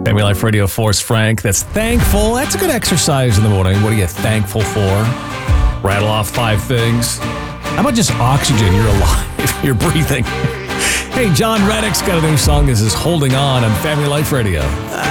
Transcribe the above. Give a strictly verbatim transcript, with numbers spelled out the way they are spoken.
Family Life Radio Force Frank. That's thankful. That's a good exercise in the morning. What are you thankful for? Rattle off five things. How about just oxygen? You're alive. You're breathing. Hey, John Reddick's got a new song. This is Holding On on Family Life Radio.